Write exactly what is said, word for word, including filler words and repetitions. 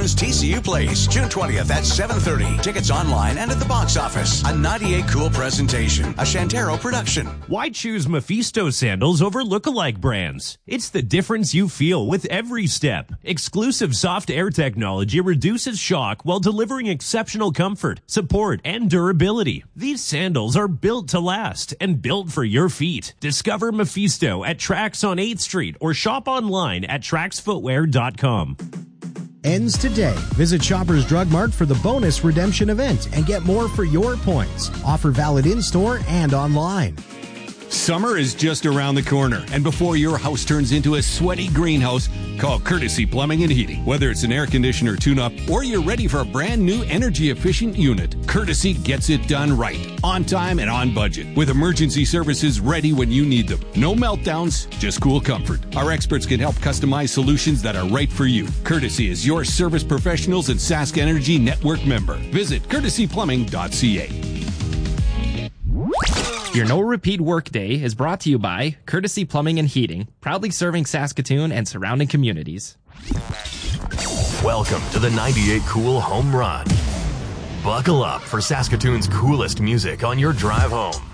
Saskatoon's T C U Place, June twentieth at seven thirty. Tickets online and at the box office. A ninety-eight Cool presentation, a Shantaro production. Why choose Mephisto sandals over lookalike brands? It's the difference you feel with every step. Exclusive soft air technology reduces shock while delivering exceptional comfort, support, and durability. These sandals are built to last and built for your feet. Discover Mephisto at Trax on eighth Street or shop online at trax footwear dot com. Ends today. Visit Shoppers Drug Mart for the bonus redemption event and get more for your points. Offer valid in-store and online. Summer is just around the corner, and before your house turns into a sweaty greenhouse, call Courtesy Plumbing and Heating. Whether it's an air conditioner tune-up or you're ready for a brand new energy-efficient unit, Courtesy gets it done right, on time and on budget, with emergency services ready when you need them. No meltdowns, just cool comfort. Our experts can help customize solutions that are right for you. Courtesy is your service professionals and Sask Energy Network member. Visit courtesy plumbing dot c a. Your No Repeat Workday is brought to you by Courtesy Plumbing and Heating, proudly serving Saskatoon and surrounding communities. Welcome to the ninety-eight Cool Home Run. Buckle up for Saskatoon's coolest music on your drive home.